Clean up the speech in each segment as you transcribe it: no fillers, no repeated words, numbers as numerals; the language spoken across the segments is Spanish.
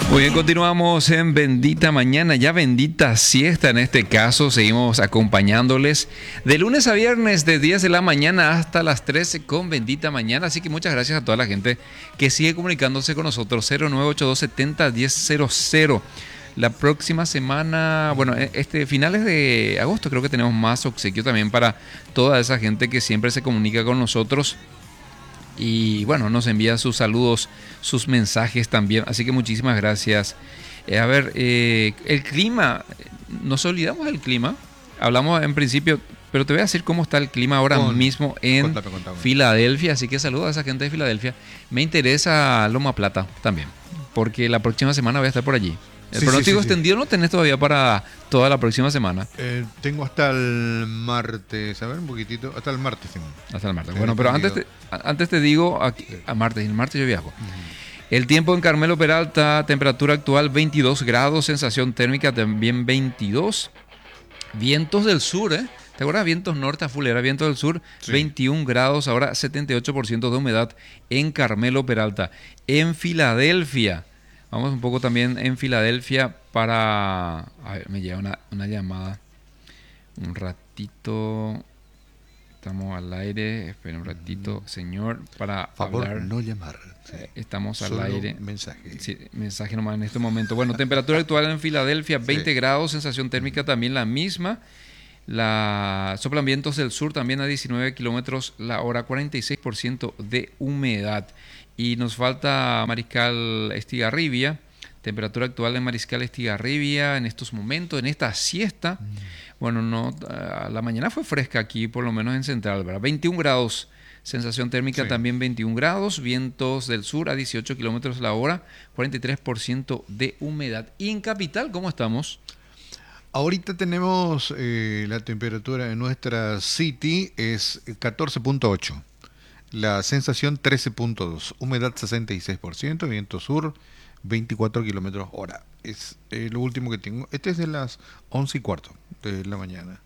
Muy bien, continuamos en Bendita Mañana, ya bendita siesta en este caso. Seguimos acompañándoles de lunes a viernes de 10 de la mañana hasta las 13 con Bendita Mañana. Así que muchas gracias a toda la gente que sigue comunicándose con nosotros. 0982701000. La próxima semana, bueno, finales de agosto creo que tenemos más obsequio también para toda esa gente que siempre se comunica con nosotros. Y bueno, nos envía sus saludos, sus mensajes también. Así que muchísimas gracias. El clima, nos olvidamos del clima. Hablamos en principio, pero te voy a decir cómo está el clima ahora mismo en Filadelfia. Así que saludos a esa gente de Filadelfia. Me interesa Loma Plata también, porque la próxima semana voy a estar por allí. El pronóstico extendido no tenés todavía para toda la próxima semana. Tengo hasta el martes, a ver un poquitito, hasta el martes tengo. Hasta el martes. Bueno, pero antes te digo, el martes yo viajo. El tiempo en Carmelo Peralta, temperatura actual 22 grados, sensación térmica también 22. Vientos del sur, ¿te acuerdas? Vientos norte a full, era viento del sur, 21 grados, ahora 78% de humedad en Carmelo Peralta. En Filadelfia, vamos un poco también en Filadelfia para... A ver, me llega una llamada. Un ratito. Estamos al aire. Espera un ratito, señor, para favor, hablar. No llamar. Sí. Estamos Solo al aire. Mensaje. Sí, mensaje nomás en este momento. Bueno, temperatura actual en Filadelfia, 20 grados. Sensación térmica también la misma. Soplan vientos del sur también a 19 kilómetros la hora, 46% de humedad. Y nos falta Mariscal Estigarribia, temperatura actual en Mariscal Estigarribia en estos momentos, en esta siesta. Bueno, la mañana fue fresca aquí, por lo menos en Central, ¿verdad? 21 grados, sensación térmica también 21 grados, vientos del sur a 18 kilómetros la hora, 43% de humedad. ¿Y en Capital cómo estamos? Ahorita tenemos la temperatura en nuestra City es 14.8. La sensación 13.2, humedad 66%, viento sur 24 kilómetros hora. Es lo último que tengo. Este es de las 11:15 de la mañana.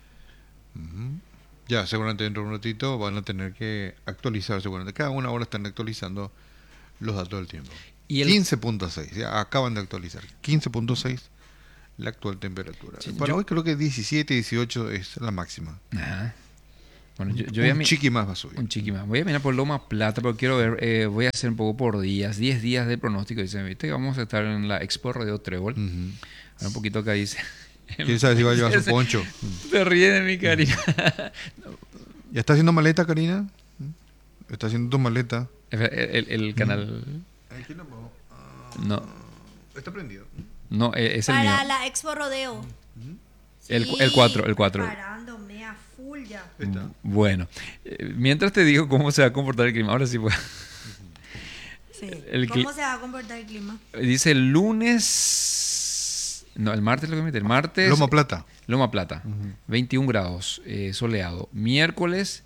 Ya, seguramente dentro de un ratito van a tener que actualizar. Seguramente cada una hora están actualizando los datos del tiempo. 15.6, ya acaban de actualizar. 15.6 la actual temperatura. Sí, para hoy creo que 17, 18 es la máxima. Ajá. Bueno, un chiqui más va a subir. Un chiqui más. Voy a mirar por Loma Plata, pero quiero ver, voy a hacer un poco por días, 10 días de pronóstico. Dicen, ¿viste que vamos a estar en la Expo Radio Trébol? Ahora un poquito acá dice. ¿Quién sabe si va a llevar su poncho? Se ríe de mi Karina. ¿Ya está haciendo maleta, Karina? ¿Está haciendo tu maleta? El canal... Aquí no puedo. No. Está prendido. No, es el mío. Para la Expo Rodeo. El 4. Parándome a full ya. Bueno, mientras te digo cómo se va a comportar el clima, ahora sí pues. Sí. ¿Cómo se va a comportar el clima? Dice el lunes, no, el martes lo que mete, el martes. Loma Plata. 21 grados, soleado. Miércoles,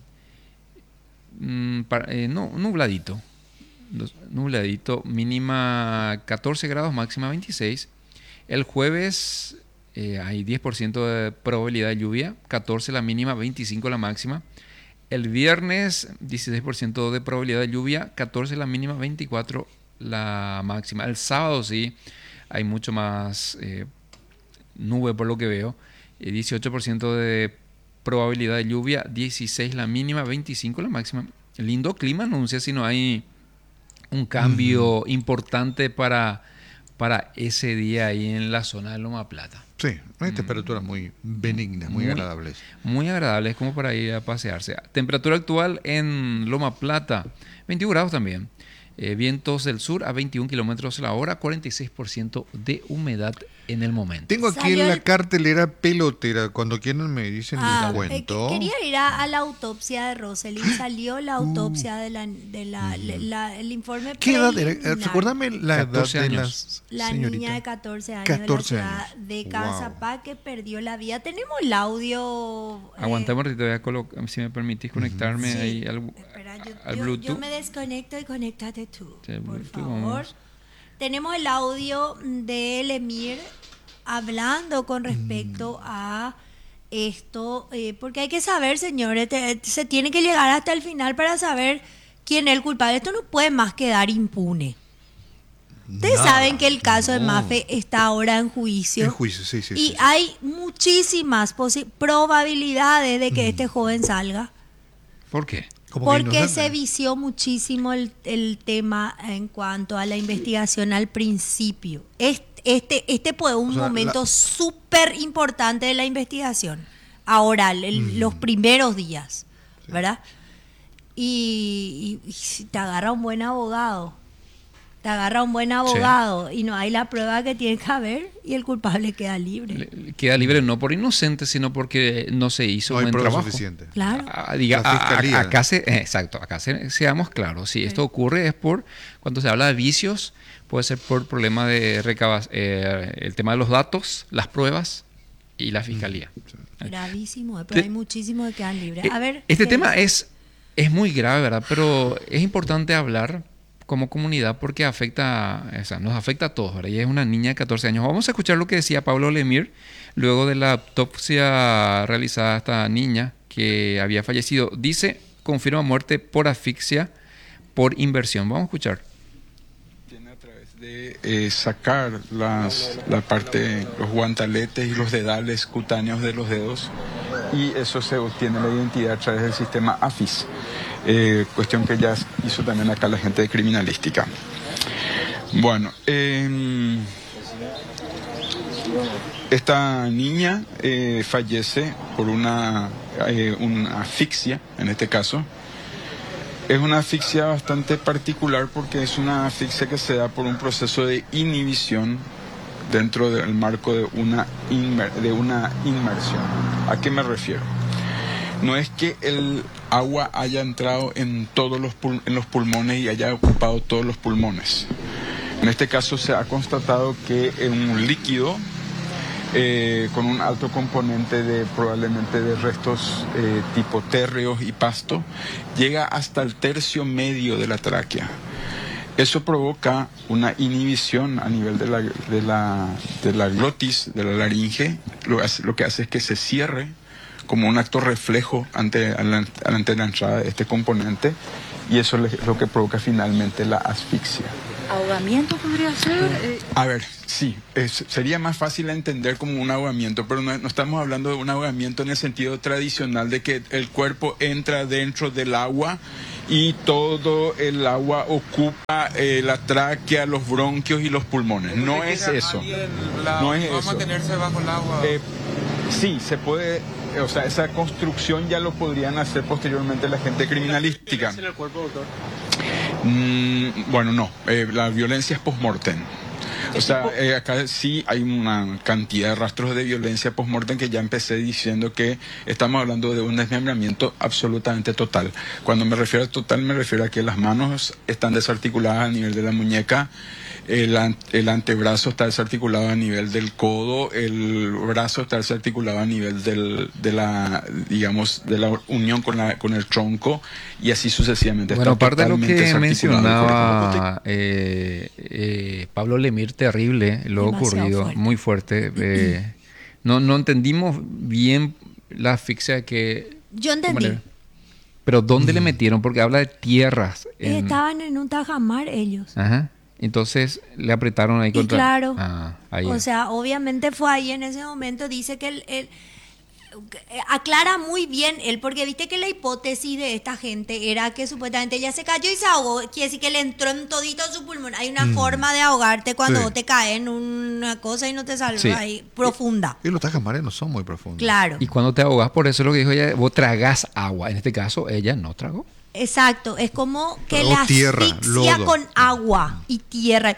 nubladito. Nubladito, mínima 14 grados, máxima 26. El jueves hay 10% de probabilidad de lluvia, 14 la mínima, 25 la máxima. El viernes 16% de probabilidad de lluvia, 14 la mínima, 24 la máxima. El sábado sí hay mucho más nube por lo que veo, 18% de probabilidad de lluvia, 16 la mínima, 25 la máxima. Lindo clima anuncia si no hay un cambio importante para ese día ahí en la zona de Loma Plata. Sí, hay temperaturas muy benignas, muy agradables. Muy agradables como para ir a pasearse. Temperatura actual en Loma Plata, 21 grados también. Vientos del sur a 21 kilómetros la hora, 46% de humedad en el momento. Tengo aquí en la cartelera pelotera. Cuando quieran me dicen les cuento. Quería ir a la autopsia de Rosalind. Salió la autopsia el informe ¿Qué edad era? Recuérdame la edad de la niña de 14 años 14 de la ciudad años. de Cazapá que perdió la vida. Tenemos el audio. Aguantame un ratito, voy a si me permitís conectarme ahí al Bluetooth. Yo me desconecto y conéctate tú, sí, por Bluetooth, favor. vamos. Tenemos el audio de el Emir hablando con respecto a esto, porque hay que saber, señores, se tiene que llegar hasta el final para saber quién es el culpable. Esto no puede más quedar impune. Ustedes saben que el caso de Mafe está ahora en juicio. En juicio, sí. Y sí. hay muchísimas probabilidades de que este joven salga. ¿Por qué? Como que Porque inocente. se vició muchísimo el tema en cuanto a la investigación al principio. Este fue un O sea, momento súper importante de la investigación. Ahora, los primeros días, ¿verdad? Y si te agarra un buen abogado. Y no hay la prueba que tiene que haber y el culpable queda libre. Queda libre no por inocente, sino porque no se hizo No hay buen prueba trabajo. suficiente. Claro. La fiscalía. Acá seamos claros. Si esto ocurre es por, cuando se habla de vicios, puede ser por problema de el tema de los datos, las pruebas y la fiscalía. Gravísimo, pero hay muchísimos que quedan libres. A ver, Este ¿qué tema dice? es muy grave, ¿verdad? Pero es importante hablar como comunidad porque nos afecta a todos, ¿verdad? Y es una niña de 14 años. Vamos a escuchar lo que decía Pablo Lemir luego de la autopsia realizada a esta niña que había fallecido. Dice, confirma muerte por asfixia por inversión. Vamos a escuchar. Tiene a través de sacar la parte, los guantaletes y los dedales cutáneos de los dedos, y eso se obtiene la identidad a través del sistema AFIS. Cuestión que ya hizo también acá la gente de criminalística. Bueno, esta niña fallece por una asfixia, en este caso. Es una asfixia bastante particular porque es una asfixia que se da por un proceso de inhibición dentro del marco de una inmersión. ¿A qué me refiero? No es que el agua haya entrado en todos en los pulmones y haya ocupado todos los pulmones. En este caso se ha constatado que un líquido con un alto componente probablemente de restos tipo térreos y pasto llega hasta el tercio medio de la tráquea. Eso provoca una inhibición a nivel de la glotis, de la laringe. Lo que hace es que se cierre como un acto reflejo ante la entrada de este componente, y eso es lo que provoca finalmente la asfixia. ¿Ahogamiento podría ser? A ver, sí, sería más fácil entender como un ahogamiento, pero no estamos hablando de un ahogamiento en el sentido tradicional de que el cuerpo entra dentro del agua y todo el agua ocupa la tráquea, los bronquios y los pulmones. No es eso. No es eso. ¿Va a mantenerse bajo el agua? Sí, se puede. O sea, esa construcción ya lo podrían hacer posteriormente la gente criminalística. ¿En el cuerpo, doctor? Bueno, no. La violencia es post-mortem. O sea, acá sí hay una cantidad de rastros de violencia post-mortem que ya empecé diciendo que estamos hablando de un desmembramiento absolutamente total. Cuando me refiero a total, me refiero a que las manos están desarticuladas a nivel de la muñeca, el antebrazo está desarticulado a nivel del codo, el brazo está desarticulado a nivel de la unión con el tronco, y así sucesivamente. Bueno, está aparte de lo totalmente que desarticulado. mencionaba Pablo Lemir, terrible lo Demasiado ocurrido, fuerte. muy fuerte. No entendimos bien la asfixia que... Yo entendí. Pero ¿dónde le metieron? Porque habla de tierras. Estaban en un tajamar ellos. Ajá. Entonces le apretaron ahí Y contra... claro, ahí o es. sea, obviamente fue ahí en ese momento, dice que él aclara muy bien él, porque viste que la hipótesis de esta gente era que supuestamente ella se cayó y se ahogó, quiere decir que le entró en todito su pulmón. Hay una forma de ahogarte cuando Sí. vos te caes en una cosa y no te salvas Sí. ahí, profunda. Y los tajamares no son muy profundos. Claro, Y cuando te ahogas, por eso es lo que dijo ella, vos tragás agua. En este caso, ella no tragó. exacto, es como que Tragó la tierra, asfixia lodo. con agua y tierra.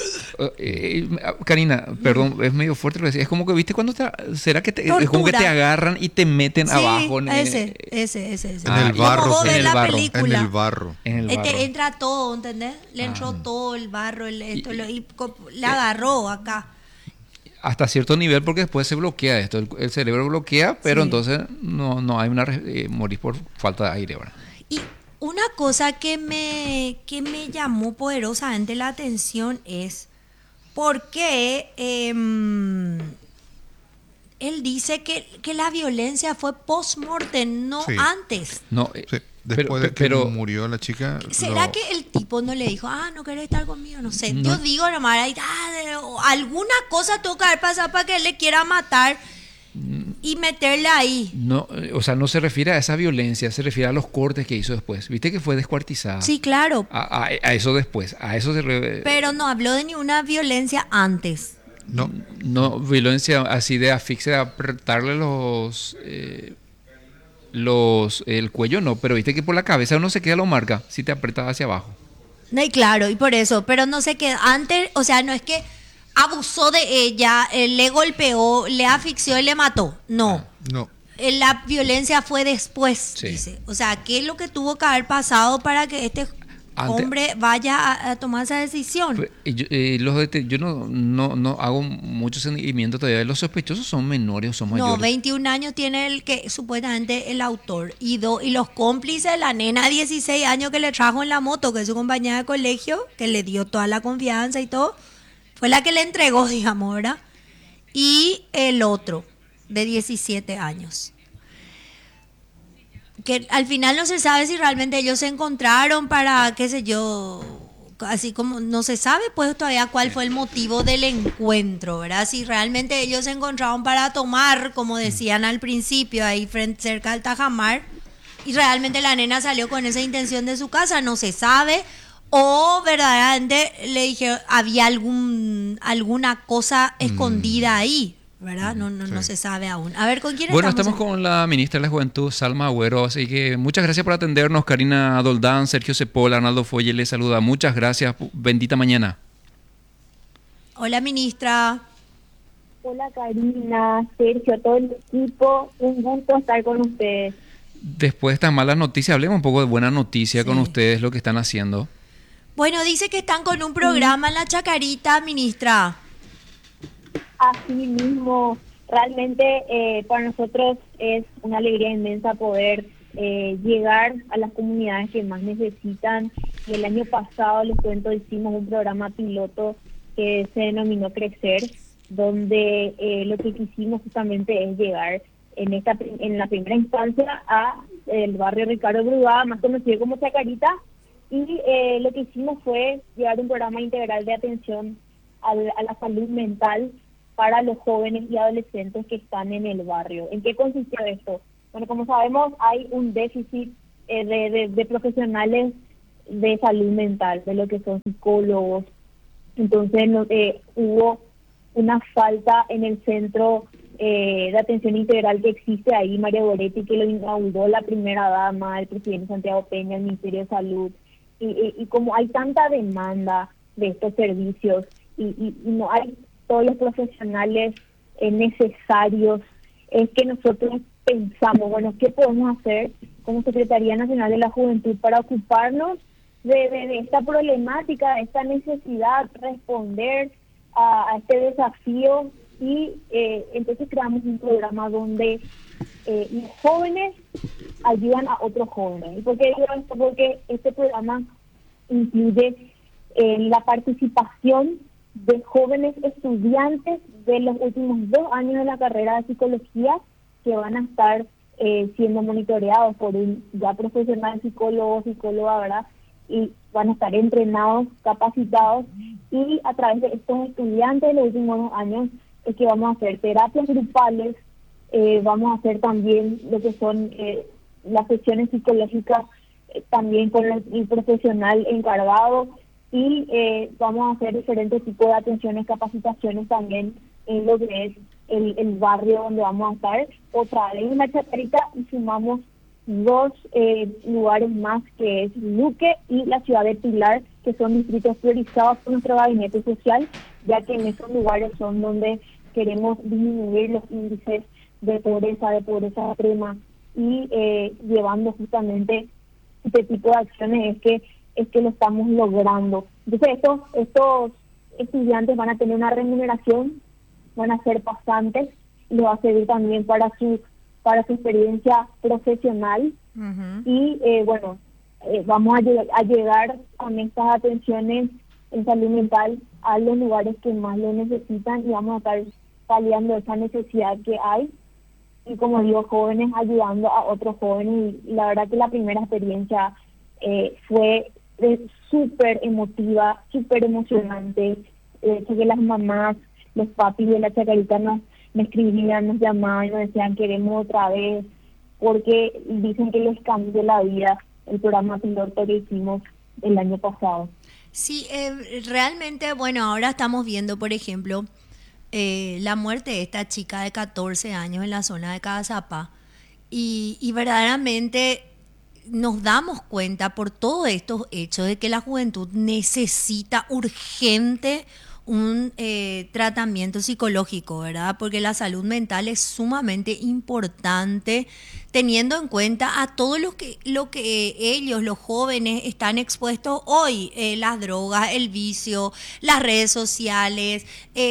Karina, perdón, es medio fuerte lo que decía. Es como que, ¿viste cuando será que es como que te Tortura. agarran y te meten Sí, abajo? ese. En el Como barro, vos sí. ves En el la barro. película. En el barro. En el barro. Te entra todo, ¿entendés? Le entró todo el barro, le agarró acá. Hasta cierto nivel, porque después se bloquea esto. El cerebro bloquea, pero Sí. entonces no hay morir por falta de aire, ¿verdad? Y una cosa que me llamó poderosamente la atención es por qué él dice que la violencia fue post-mortem, no Sí. antes. No, Sí. Después de que pero murió la chica, ¿Será lo- que el tipo no le dijo, no querés estar conmigo? No sé. No. Yo digo nomás, alguna cosa tuvo que haber pasado para que él le quiera matar y meterle ahí. no, o sea, no se refiere a esa violencia, se refiere a los cortes que hizo después. Viste que fue descuartizada. Sí, claro. A eso después, a eso Pero no habló de ninguna violencia antes. no, no, violencia así de asfixia, de apretarle el cuello no, pero viste que por la cabeza uno se queda lo marca si te apretas hacia abajo. No, y claro, y por eso, pero no sé qué, antes, o sea, no es que abusó de ella, le golpeó, le asfixió y le mató. No. no. La violencia fue después, Sí. dice. O sea, ¿qué es lo que tuvo que haber pasado para que este Antes- hombre vaya a tomar esa decisión? Yo no hago mucho seguimiento todavía. Los sospechosos son menores o son No, mayores. 21 años tiene el que supuestamente el autor y los cómplices, la nena de 16 años que le trajo en la moto, que es su compañera de colegio, que le dio toda la confianza y todo, fue la que le entregó, digamos, ¿verdad? Y el otro, de 17 años. Que al final no se sabe si realmente ellos se encontraron para, qué sé yo, así como no se sabe pues todavía cuál fue el motivo del encuentro, ¿verdad? Si realmente ellos se encontraron para tomar, como decían al principio, ahí frente, cerca del Tajamar, y realmente la nena salió con esa intención de su casa, no se sabe, o verdaderamente le dije, había alguna cosa escondida ahí, ¿verdad? No se sabe aún. A ver, ¿con quién Bueno, estamos? estamos con la ministra de la Juventud, Salma Agüero, así que muchas gracias por atendernos. Karina Doldán, Sergio Cepola, Arnaldo Folle les saluda. Muchas gracias. Bendita mañana. Hola, ministra. Hola Karina, Sergio, todo el equipo, un gusto estar con ustedes. Después de estas malas noticias, hablemos un poco de buena noticia con Sí. ustedes, lo que están haciendo. Bueno, dice que están con un programa en la Chacarita, ministra. Así mismo, realmente para nosotros es una alegría inmensa poder llegar a las comunidades que más necesitan. Y el año pasado, les cuento, hicimos un programa piloto que se denominó Crecer, donde lo que quisimos justamente es llegar en la primera instancia a el barrio Ricardo Brugada, más conocido como Chacarita, y lo que hicimos fue llevar un programa integral de atención a la salud mental para los jóvenes y adolescentes que están en el barrio. ¿En qué consistió esto? Bueno, como sabemos, hay un déficit de profesionales de salud mental, de lo que son psicólogos. Entonces hubo una falta en el centro de atención integral que existe ahí, María Goretti, que lo inauguró la primera dama, el presidente Santiago Peña, el Ministerio de Salud. Y como hay tanta demanda de estos servicios y no hay todos los profesionales necesarios, es que nosotros pensamos, bueno, ¿qué podemos hacer como Secretaría Nacional de la Juventud para ocuparnos de esta problemática, de esta necesidad, responder a este desafío? Y entonces creamos un programa donde los jóvenes ayudan a otros jóvenes. ¿Y por qué digo esto? Porque este programa incluye la participación de jóvenes estudiantes de los últimos 2 años de la carrera de psicología que van a estar siendo monitoreados por un ya profesional psicólogo, psicóloga, ¿verdad? Y van a estar entrenados, capacitados, y a través de estos estudiantes de los últimos 2 años es que vamos a hacer terapias grupales, vamos a hacer también lo que son las sesiones psicológicas también con el profesional encargado, y vamos a hacer diferentes tipos de atenciones, capacitaciones también en lo que es el barrio donde vamos a estar. Otra vez en la Chacarita, y sumamos 2 lugares más, que es Luque y la ciudad de Pilar, que son distritos priorizados por nuestro gabinete social, ya que en esos lugares son donde queremos disminuir los índices de pobreza extrema, y llevando justamente este tipo de acciones es que lo estamos logrando. Entonces estos estudiantes van a tener una remuneración, van a ser pasantes, y les va a servir también para su experiencia profesional. Ujú. Y vamos a llegar con estas atenciones en salud mental a los lugares que más lo necesitan, y vamos a estar paliando esa necesidad que hay. y como digo, jóvenes ayudando a otros jóvenes. Y la verdad que la primera experiencia fue súper emotiva, súper emocionante. De hecho que las mamás, los papis de la Chacarita me escribían, nos llamaban y nos decían queremos otra vez, porque dicen que les cambió la vida el programa piloto que hicimos el año pasado. Sí, realmente, bueno, ahora estamos viendo, por ejemplo, la muerte de esta chica de 14 años en la zona de Cazapá. Y verdaderamente nos damos cuenta por todos estos hechos de que la juventud necesita urgente un tratamiento psicológico, ¿verdad? Porque la salud mental es sumamente importante, teniendo en cuenta a todo lo que ellos, los jóvenes, están expuestos hoy, las drogas, el vicio, las redes sociales,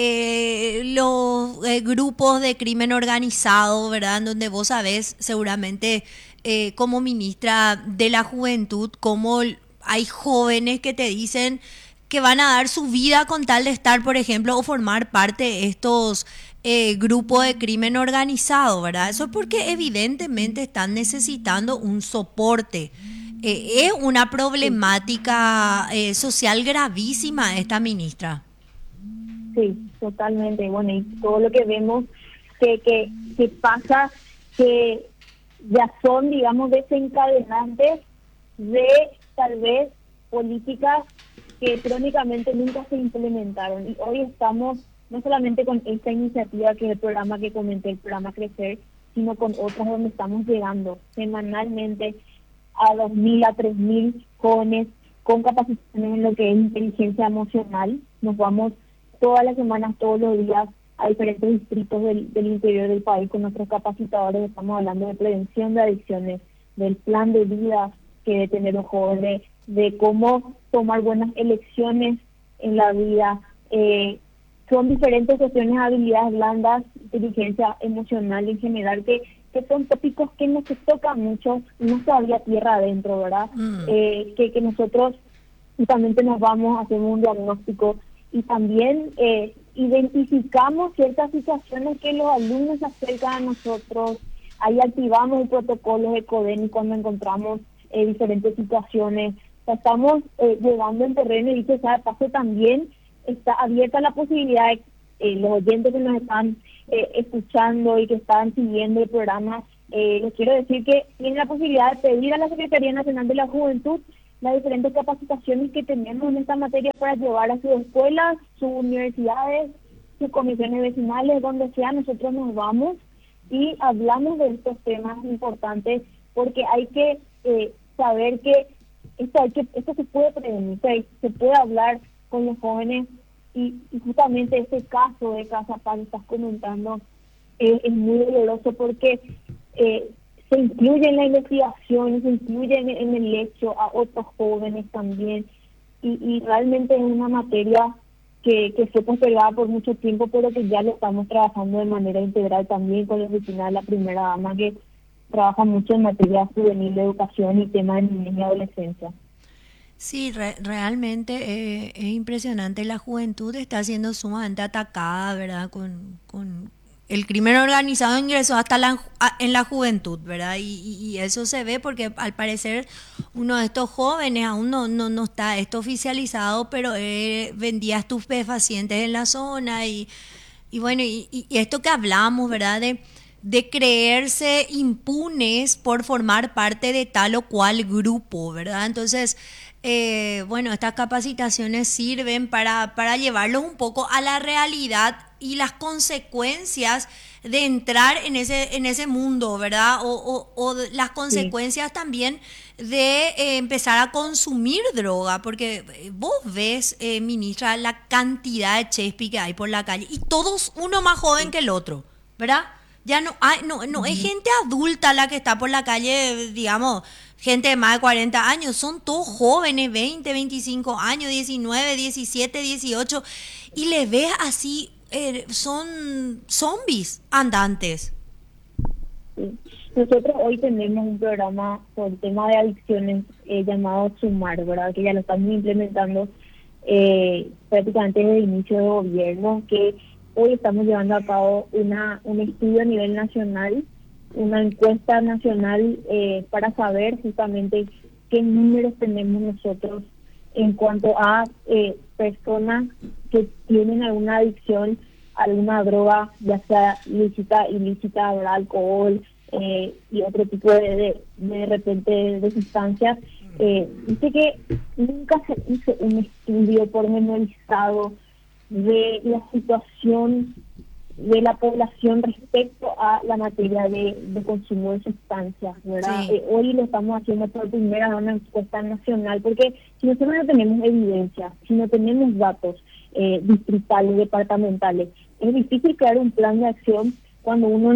los grupos de crimen organizado, ¿verdad? En donde vos sabés seguramente como ministra de la juventud, como hay jóvenes que te dicen que van a dar su vida con tal de estar, por ejemplo, o formar parte de estos grupos de crimen organizado, ¿verdad? Eso es porque evidentemente están necesitando un soporte. Es una problemática social gravísima esta ministra. Sí, totalmente. Bueno, y todo lo que vemos que pasa, que ya son, digamos, desencadenantes de tal vez políticas que crónicamente nunca se implementaron. Y hoy estamos no solamente con esta iniciativa, que es el programa que comenté, el programa Crecer, sino con otras donde estamos llegando semanalmente a 2.000, a 3.000 jóvenes con capacitaciones en lo que es inteligencia emocional. Nos vamos todas las semanas, todos los días, a diferentes distritos del interior del país con nuestros capacitadores. Estamos hablando de prevención de adicciones, del plan de vida que debe tener un joven, de cómo tomar buenas elecciones en la vida. Son diferentes cuestiones, habilidades blandas, inteligencia emocional en general, que son tópicos que nos tocan mucho, no todavía tierra adentro, ¿verdad? Que nosotros justamente nos vamos, hacemos un diagnóstico y también identificamos ciertas situaciones que los alumnos se acercan a nosotros. Ahí activamos el protocolo de CODEN cuando encontramos diferentes situaciones. O sea, estamos llegando en terreno, y dicho sea de paso, también está abierta la posibilidad de los oyentes que nos están escuchando y que están siguiendo el programa. Les quiero decir que tienen la posibilidad de pedir a la Secretaría Nacional de la Juventud las diferentes capacitaciones que tenemos en esta materia para llevar a sus escuelas, sus universidades, sus comisiones vecinales, donde sea. Nosotros nos vamos y hablamos de estos temas importantes, porque hay que saber que esto se puede prevenir, se puede hablar con los jóvenes, y justamente este caso de Cazapá que estás comentando es muy doloroso, porque se incluye en la investigación, se incluye en el hecho a otros jóvenes también, y realmente es una materia que fue postergada por mucho tiempo, pero que ya lo estamos trabajando de manera integral también con la oficina de la primera dama, que trabaja mucho en materia juvenil de educación y tema de niñez y adolescencia. Sí, realmente es impresionante. La juventud está siendo sumamente atacada, ¿verdad? Con el crimen organizado ingresó hasta en la juventud, ¿verdad? Y eso se ve porque al parecer uno de estos jóvenes aún no está esto oficializado, pero vendía estupefacientes en la zona y bueno, y esto que hablamos, ¿verdad? De creerse impunes por formar parte de tal o cual grupo, ¿verdad? Entonces, bueno, estas capacitaciones sirven para llevarlos un poco a la realidad y las consecuencias de entrar en ese mundo, ¿verdad? O las consecuencias también de empezar a consumir droga, porque vos ves, ministra, la cantidad de chespi que hay por la calle y todos uno más joven que el otro, ¿verdad? Ya no es gente adulta la que está por la calle, digamos, gente de más de 40 años, son todos jóvenes, 20, 25 años, 19, 17, 18, y les ves así, son zombies andantes. Sí. Nosotros hoy tenemos un programa por el tema de adicciones llamado Sumar, ¿verdad? Que ya lo estamos implementando prácticamente desde el inicio de gobierno, que hoy estamos llevando a cabo un estudio a nivel nacional una encuesta nacional para saber justamente qué números tenemos nosotros en cuanto a personas que tienen alguna adicción a alguna droga, ya sea lícita, ilícita, ¿verdad? Alcohol y otro tipo de repente de sustancias. Dice que nunca se hizo un estudio pormenorizado de la situación de la población respecto a la materia de consumo de sustancias, ¿verdad? Sí. Hoy lo estamos haciendo por primera vez una encuesta nacional, porque si nosotros no tenemos evidencia, si no tenemos datos distritales, departamentales, es difícil crear un plan de acción cuando uno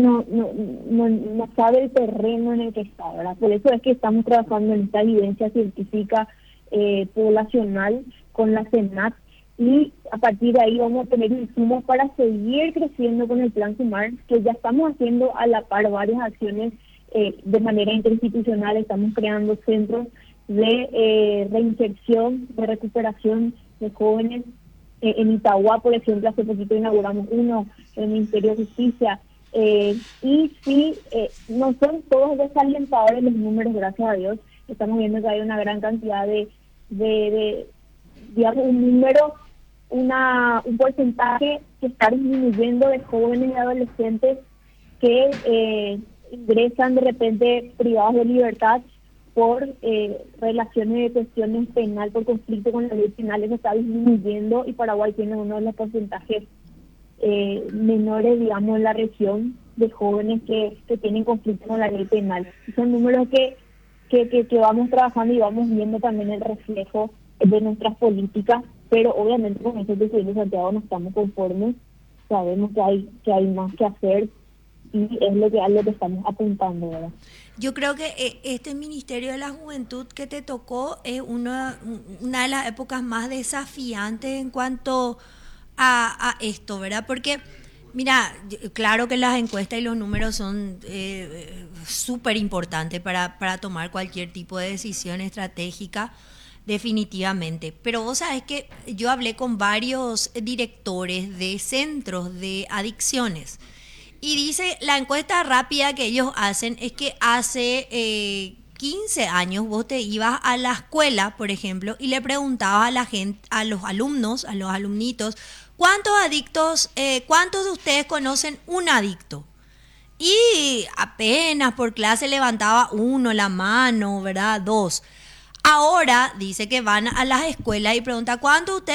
no sabe el terreno en el que está, ¿verdad? Por eso es que estamos trabajando en esta evidencia científica poblacional con la CENAC, y a partir de ahí vamos a tener insumos para seguir creciendo con el plan Sumar, que ya estamos haciendo a la par varias acciones de manera interinstitucional. Estamos creando centros de reinserción, de recuperación de jóvenes. En Itagua, por ejemplo, hace poquito inauguramos uno en el Ministerio de Justicia. Y sí, no son todos desalentadores los números, gracias a Dios. Estamos viendo que hay una gran cantidad de digamos, un número, un porcentaje que está disminuyendo de jóvenes y adolescentes que ingresan de repente privados de libertad por relaciones de cuestiones penal, por conflicto con la ley penal. Eso está disminuyendo, y Paraguay tiene uno de los porcentajes menores, digamos, en la región de jóvenes que tienen conflicto con la ley penal. Y son números que vamos trabajando y vamos viendo también el reflejo de nuestras políticas, pero obviamente con eso que de Santiago no estamos conformes. Sabemos que hay más que hacer, y es a lo que estamos apuntando, ¿verdad? Yo creo que este Ministerio de la Juventud que te tocó es una de las épocas más desafiantes en cuanto a esto, ¿verdad? Porque, mira, claro que las encuestas y los números son súper importantes para tomar cualquier tipo de decisión estratégica, definitivamente. Pero vos sabés que yo hablé con varios directores de centros de adicciones. Y dice, la encuesta rápida que ellos hacen es que hace 15 años vos te ibas a la escuela, por ejemplo, y le preguntabas a la gente, a los alumnos, a los alumnitos, ¿cuántos adictos, cuántos de ustedes conocen un adicto? Y apenas por clase levantaba uno la mano, ¿verdad? Dos. Ahora dice que van a las escuelas y pregunta, ¿cuántos de ustedes